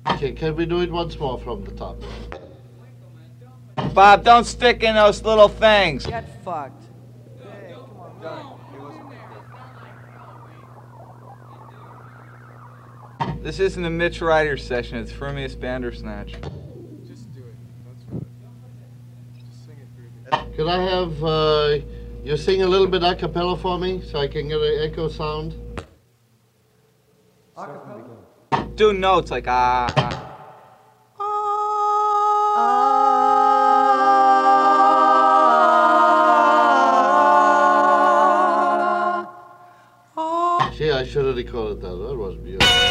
Okay, can we do it once more from the top? Bob, don't stick in those little things. Get fucked. Hey, come on. Done. It wasn't This isn't a Mitch Ryder session, it's Fermius Bandersnatch. Just do it. That's right. Just sing it through. Could I have you sing a little bit a cappella for me so I can get an echo sound? Do notes like ah. Gee, I should have recorded that. That was beautiful.